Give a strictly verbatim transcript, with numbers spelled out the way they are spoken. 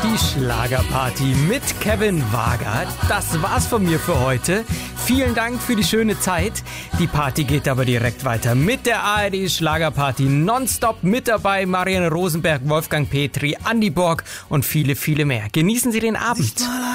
Die Schlagerparty mit Kevin Wager. Das war's von mir für heute. Vielen Dank für die schöne Zeit. Die Party geht aber direkt weiter mit der A R D Schlagerparty nonstop. Mit dabei Marianne Rosenberg, Wolfgang Petri, Andi Borg und viele, viele mehr. Genießen Sie den Abend.